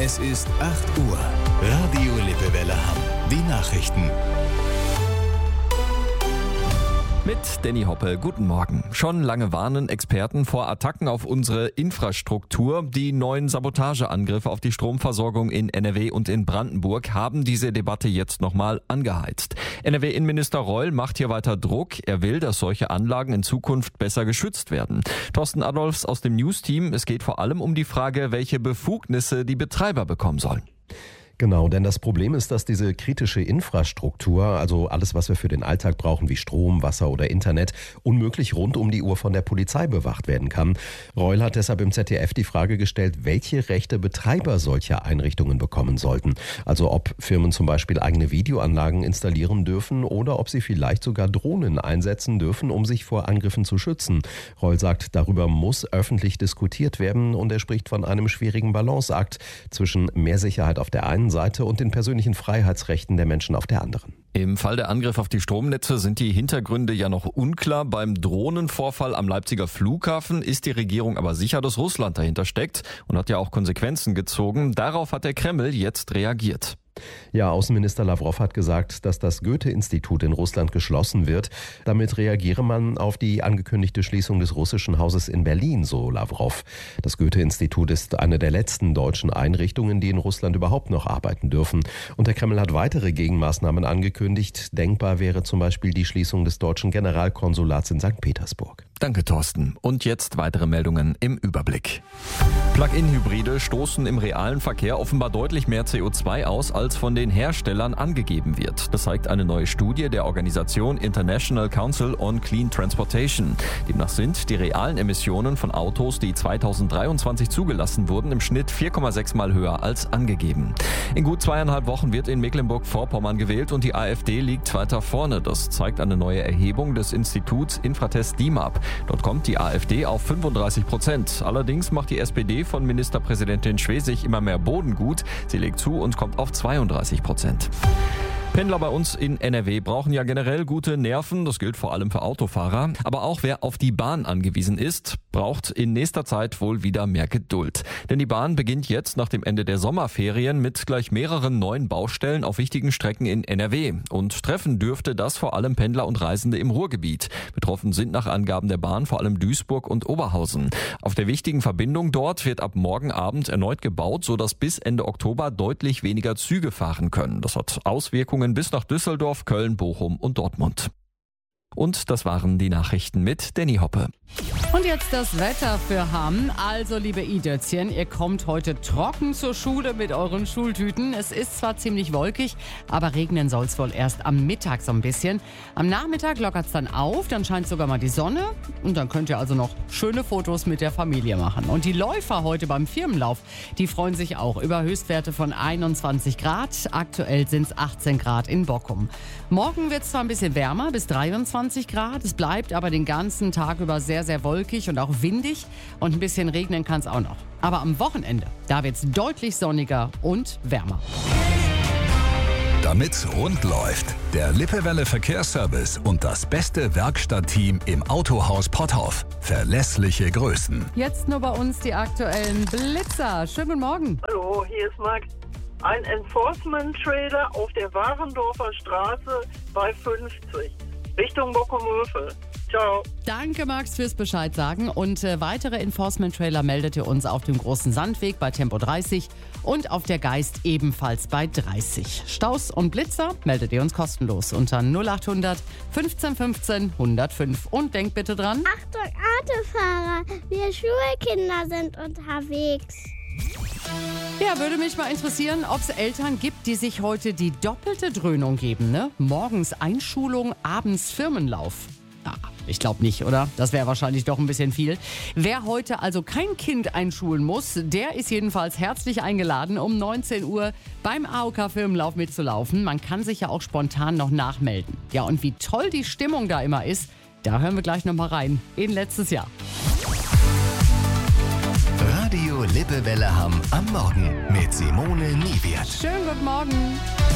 Es ist 8 Uhr. Radio Lippewelle Hamm. Die Nachrichten. Mit Danny Hoppe, guten Morgen. Schon lange warnen Experten vor Attacken auf unsere Infrastruktur. Die neuen Sabotageangriffe auf die Stromversorgung in NRW und in Brandenburg haben diese Debatte jetzt nochmal angeheizt. NRW-Innenminister Reul macht hier weiter Druck. Er will, dass solche Anlagen in Zukunft besser geschützt werden. Thorsten Adolfs aus dem News-Team. Es geht vor allem um die Frage, welche Befugnisse die Betreiber bekommen sollen. Genau, denn das Problem ist, dass diese kritische Infrastruktur, also alles, was wir für den Alltag brauchen, wie Strom, Wasser oder Internet, unmöglich rund um die Uhr von der Polizei bewacht werden kann. Reul hat deshalb im ZDF die Frage gestellt, welche Rechte Betreiber solcher Einrichtungen bekommen sollten. Also ob Firmen zum Beispiel eigene Videoanlagen installieren dürfen oder ob sie vielleicht sogar Drohnen einsetzen dürfen, um sich vor Angriffen zu schützen. Reul sagt, darüber muss öffentlich diskutiert werden und er spricht von einem schwierigen Balanceakt zwischen mehr Sicherheit auf der einen Seite und den persönlichen Freiheitsrechten der Menschen auf der anderen. Im Fall der Angriffe auf die Stromnetze sind die Hintergründe ja noch unklar. Beim Drohnenvorfall am Leipziger Flughafen ist die Regierung aber sicher, dass Russland dahinter steckt und hat ja auch Konsequenzen gezogen. Darauf hat der Kreml jetzt reagiert. Ja, Außenminister Lavrov hat gesagt, dass das Goethe-Institut in Russland geschlossen wird. Damit reagiere man auf die angekündigte Schließung des russischen Hauses in Berlin, so Lavrov. Das Goethe-Institut ist eine der letzten deutschen Einrichtungen, die in Russland überhaupt noch arbeiten dürfen. Und der Kreml hat weitere Gegenmaßnahmen angekündigt. Denkbar wäre zum Beispiel die Schließung des deutschen Generalkonsulats in St. Petersburg. Danke, Thorsten. Und jetzt weitere Meldungen im Überblick. Plug-in-Hybride stoßen im realen Verkehr offenbar deutlich mehr CO2 aus, als von den Herstellern angegeben wird. Das zeigt eine neue Studie der Organisation International Council on Clean Transportation. Demnach sind die realen Emissionen von Autos, die 2023 zugelassen wurden, im Schnitt 4,6 Mal höher als angegeben. In gut 2,5 Wochen wird in Mecklenburg-Vorpommern gewählt und die AfD liegt weiter vorne. Das zeigt eine neue Erhebung des Instituts Infratest DIMAP. Dort kommt die AfD auf 35%. Allerdings macht die SPD von Ministerpräsidentin Schwesig immer mehr Boden gut. Sie legt zu und kommt auf 32%. Pendler bei uns in NRW brauchen ja generell gute Nerven, das gilt vor allem für Autofahrer. Aber auch wer auf die Bahn angewiesen ist, braucht in nächster Zeit wohl wieder mehr Geduld. Denn die Bahn beginnt jetzt nach dem Ende der Sommerferien mit gleich mehreren neuen Baustellen auf wichtigen Strecken in NRW. Und treffen dürfte das vor allem Pendler und Reisende im Ruhrgebiet. Betroffen sind nach Angaben der Bahn vor allem Duisburg und Oberhausen. Auf der wichtigen Verbindung dort wird ab morgen Abend erneut gebaut, sodass bis Ende Oktober deutlich weniger Züge fahren können. Das hat Auswirkungen bis nach Düsseldorf, Köln, Bochum und Dortmund. Und das waren die Nachrichten mit Danny Hoppe. Und jetzt das Wetter für Hamm. Also, liebe Idötzchen, ihr kommt heute trocken zur Schule mit euren Schultüten. Es ist zwar ziemlich wolkig, aber regnen soll es wohl erst am Mittag so ein bisschen. Am Nachmittag lockert es dann auf, dann scheint sogar mal die Sonne. Und dann könnt ihr also noch schöne Fotos mit der Familie machen. Und die Läufer heute beim Firmenlauf, die freuen sich auch über Höchstwerte von 21 Grad. Aktuell sind es 18 Grad in Bockum. Morgen wird es zwar ein bisschen wärmer, bis 23 Grad. Es bleibt aber den ganzen Tag über sehr, sehr wolkig und auch windig. Und ein bisschen regnen kann es auch noch. Aber am Wochenende, da wird es deutlich sonniger und wärmer. Damit's rund läuft, der Lippewelle Verkehrsservice und das beste Werkstattteam im Autohaus Potthoff. Verlässliche Größen. Jetzt nur bei uns die aktuellen Blitzer. Schönen guten Morgen. Hallo, hier ist Max. Ein Enforcement-Trailer auf der Warendorfer Straße bei 50. Richtung Bockum-Hövel. Ciao. Danke, Max, fürs Bescheid sagen. Und weitere Enforcement-Trailer meldet ihr uns auf dem Großen Sandweg bei Tempo 30 und auf der Geist ebenfalls bei 30. Staus und Blitzer meldet ihr uns kostenlos unter 0800 15 15 105. Und denkt bitte dran: Achtung, Autofahrer, wir Schulkinder sind unterwegs. Ja, würde mich mal interessieren, ob es Eltern gibt, die sich heute die doppelte Dröhnung geben, ne? Morgens Einschulung, abends Firmenlauf. Ich glaube nicht, oder? Das wäre wahrscheinlich doch ein bisschen viel. Wer heute also kein Kind einschulen muss, der ist jedenfalls herzlich eingeladen, um 19 Uhr beim AOK-Firmenlauf mitzulaufen. Man kann sich ja auch spontan noch nachmelden. Ja, und wie toll die Stimmung da immer ist, da hören wir gleich nochmal rein in letztes Jahr. Radio Lippewelle Hamm am Morgen mit Simone Niewirt. Schönen guten Morgen.